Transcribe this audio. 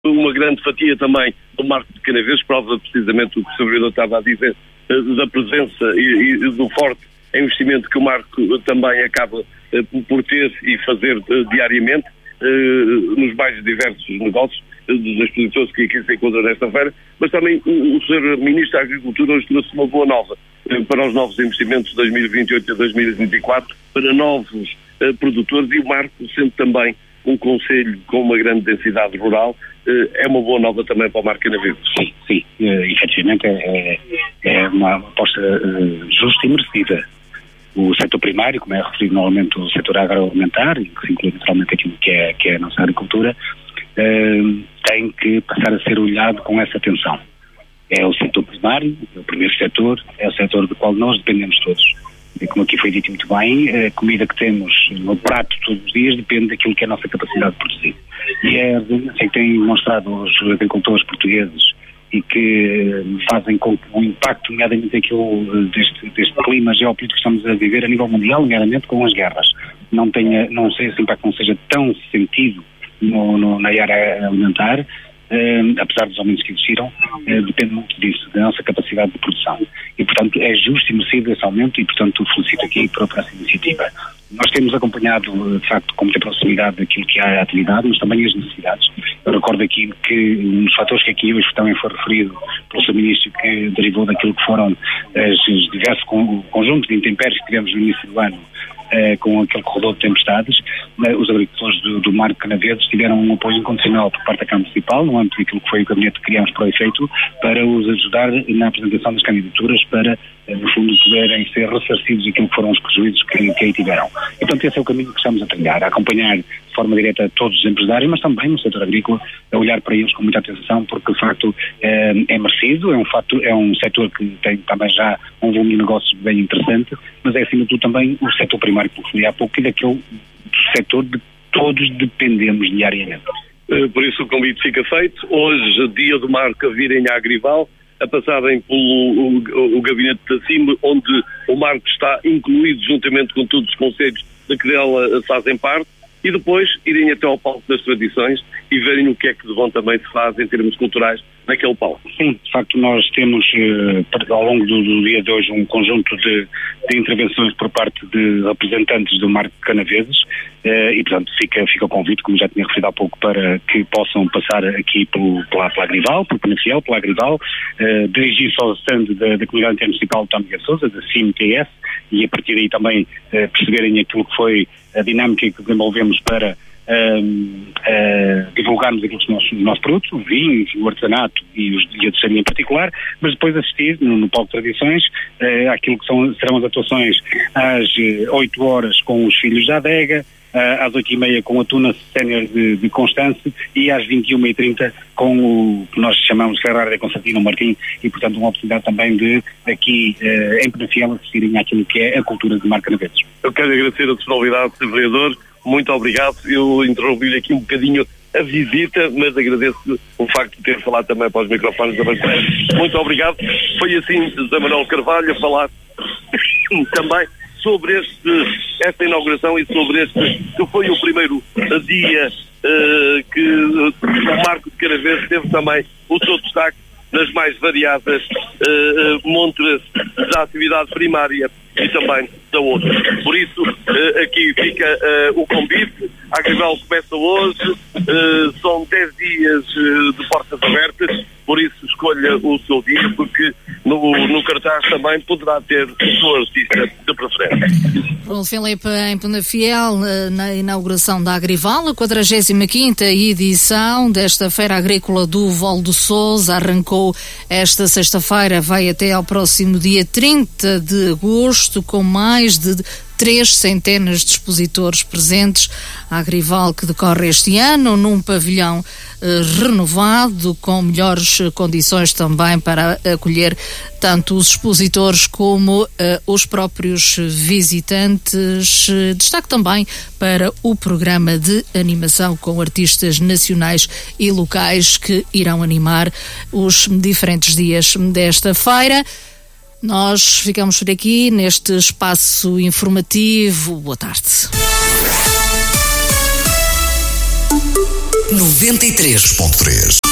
uma grande fatia também do Marco de Canaveses, prova precisamente o que o Sr. Vereador estava a dizer, da presença e do forte investimento que o Marco também acaba por ter e fazer diariamente nos mais diversos negócios das exposições que aqui se encontram nesta feira, mas também o Sr. Ministro da Agricultura hoje trouxe uma boa nova para os novos investimentos de 2028 a 2024, para novos produtores, e o Marco, sendo também um concelho com uma grande densidade rural, é uma boa nova também para o Marco Canaveses. Sim, efetivamente é uma aposta justa e merecida. O setor primário, como é referido normalmente o setor agroalimentar, e que se inclui naturalmente aquilo que é a nossa agricultura, tem que passar a ser olhado com essa atenção. É o setor primário, é o primeiro setor, é o setor do qual nós dependemos todos. E como aqui foi dito muito bem, a comida que temos no prato todos os dias depende daquilo que é a nossa capacidade de produzir. E é assim que têm demonstrado os agricultores portugueses, e que fazem com que o impacto, nomeadamente aquilo deste clima geopolítico que estamos a viver a nível mundial, nomeadamente com as guerras, esse impacto não seja tão sentido na área alimentar, apesar dos aumentos que existiram, depende muito disso, da nossa capacidade de produção. E, portanto, é justo e merecido esse aumento e, portanto, felicito aqui por essa iniciativa. Nós temos acompanhado, de facto, com muita proximidade aquilo que é a atividade, mas também as necessidades. Eu recordo aqui que um dos fatores que aqui hoje também foi referido pelo Sr. Ministro, que derivou daquilo que foram os diversos conjuntos de intempéries que tivemos no início do ano, com aquele corredor de tempestades, os agricultores do Marco Canaveses tiveram um apoio incondicional por parte da Câmara Municipal, no âmbito daquilo que foi o gabinete que criámos para o efeito, para os ajudar na apresentação das candidaturas, para, no fundo, poderem ser ressarcidos aquilo que foram os prejuízos que aí tiveram. E, portanto, esse é o caminho que estamos a trilhar, a acompanhar de forma direta todos os empresários, mas também no setor agrícola, a olhar para eles com muita atenção, porque, de facto, é merecido, é um setor que tem também já um volume de negócios bem interessante, mas é, acima de tudo, também o setor primário que eu falei há pouco, e daquele setor de todos dependemos diariamente. Por isso o convite fica feito. Hoje, dia do Marco, a virem à Agrival, a passarem pelo gabinete da CIM, onde o Marco está incluído juntamente com todos os concelhos de que dela fazem parte, e depois irem até ao palco das tradições e verem o que é que de bom também se faz em termos culturais naquele palco. Sim, de facto nós temos ao longo do dia de hoje um conjunto de intervenções por parte de representantes do Marco Canaveses, e portanto fica o convite, como já tinha referido há pouco, para que possam passar aqui pela Agrival, pelo Penafiel, pela Agrival, dirigir-se ao stand da Comunidade Intermunicipal de Tâmega Sousa, da CIMTS, e a partir daí também perceberem aquilo que foi a dinâmica que desenvolvemos para divulgarmos aquilo que são os nossos produtos, os vinhos, o artesanato e a doçaria em particular, mas depois assistir no palco de tradições àquilo que serão as atuações às 8 horas com os filhos da adega, às 8h30 com a Tuna Sénior de Constance, e às 21h30 com o que nós chamamos Ferrari de Constantino Martim, e portanto uma oportunidade também de aqui em Penafiel assistirem àquilo que é a cultura de Marco Canaveses. Eu quero agradecer a disponibilidade, Sr. Vereador, muito obrigado. Eu interrompi-lhe aqui um bocadinho a visita, mas agradeço o facto de ter falado também para os microfones da Bandeira. Muito obrigado. Foi assim José Manuel Carvalho a falar também sobre esta inauguração e sobre que foi o primeiro dia que o Marco de Canaveses teve também o seu destaque nas mais variadas montras da atividade primária e também da outra. Por isso, aqui fica o convite. A Agrival começa hoje, são 10 dias de portas abertas, por isso escolha o seu dia, porque no cartaz também poderá ter o seu artista de preferência. Paulo Filipe, em Penafiel, na inauguração da Agrival, a 45ª edição desta Feira Agrícola do Val do Sousa arrancou esta sexta-feira, vai até ao próximo dia 30 de agosto, com mais de 300 de expositores presentes. A Agrival que decorre este ano num pavilhão renovado, com melhores condições também para acolher tanto os expositores como os próprios visitantes. Destaque também para o programa de animação com artistas nacionais e locais que irão animar os diferentes dias desta feira. Nós ficamos por aqui neste espaço informativo. Boa tarde. 93.3.